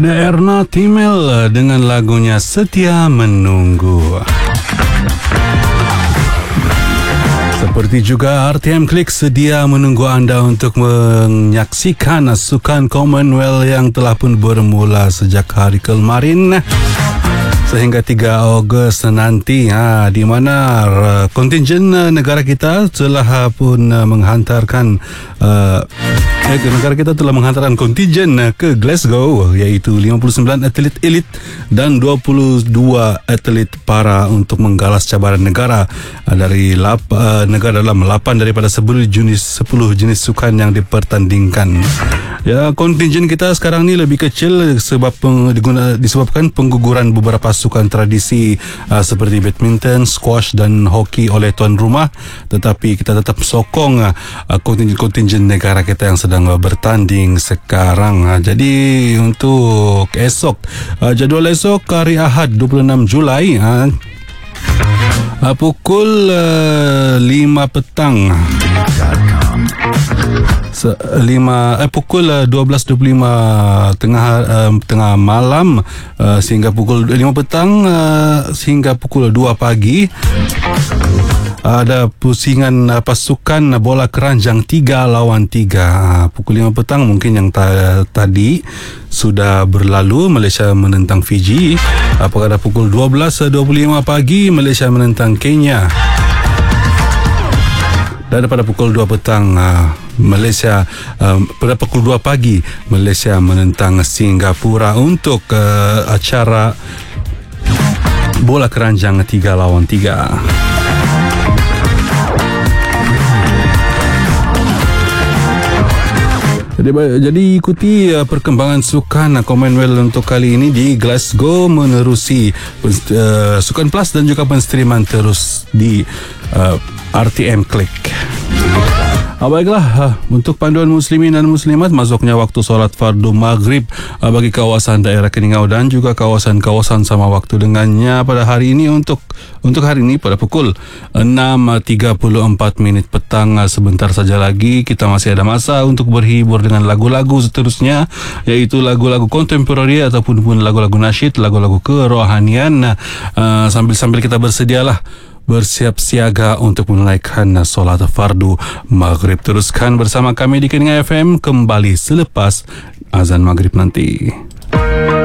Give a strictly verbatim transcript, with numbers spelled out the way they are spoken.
Erna Timel dengan lagunya Setia Menunggu. Seperti juga R T M Klik sedia menunggu anda untuk menyaksikan sukan Commonwealth yang telah pun bermula sejak hari kemarin sehingga tiga Ogos nanti, ha, di mana uh, kontingen uh, negara kita telah pun uh, menghantarkan uh, eh, negara kita telah menghantarkan kontingen uh, ke Glasgow, iaitu lima puluh sembilan atlet elit dan dua puluh dua atlet para untuk menggalas cabaran negara uh, dari lap, uh, negara dalam lapan daripada sepuluh jenis sepuluh jenis sukan yang dipertandingkan. Ya, kontingen kita sekarang ni lebih kecil sebab peng, diguna, disebabkan pengguguran beberapa sukan tradisi uh, seperti badminton, squash dan hoki oleh tuan rumah, tetapi kita tetap sokong uh, kontingen-kontingen negara kita yang sedang uh, bertanding sekarang. Uh, jadi untuk esok, uh, jadual esok hari Ahad dua puluh enam Julai uh, uh, pukul uh, lima petang lima eh, pukul uh, dua belas dua puluh lima tengah uh, tengah malam uh, sehingga pukul lima petang uh, sehingga pukul dua pagi ada pusingan uh, pasukan bola keranjang tiga lawan tiga. Uh, pukul lima petang mungkin yang ta- tadi sudah berlalu, Malaysia menentang Fiji. Uh, pada pukul dua belas dua puluh lima pagi Malaysia menentang Kenya. Dan pada pukul dua petang uh, Malaysia uh, pada pukul dua pagi Malaysia menentang Singapura untuk uh, acara bola keranjang tiga lawan tiga. Jadi, jadi ikuti uh, perkembangan sukan uh, Commonwealth untuk kali ini di Glasgow menerusi uh, Sukan Plus dan juga penstriman terus di uh, R T M Klik. Ah, baiklah, ah, untuk panduan muslimin dan muslimat, masuknya waktu solat fardu maghrib ah, bagi kawasan daerah Keningau dan juga kawasan-kawasan sama waktu dengannya pada hari ini untuk untuk hari ini pada pukul enam tiga puluh empat minit petang. Ah, sebentar saja lagi kita masih ada masa untuk berhibur dengan lagu-lagu seterusnya, iaitu lagu-lagu kontemporari ataupun pun lagu-lagu nasyid, lagu-lagu kerohanian. Ah, sambil-sambil kita bersedialah bersiap siaga untuk menunaikan solat fardu maghrib. Teruskan bersama kami di Keningau F M kembali selepas azan maghrib nanti.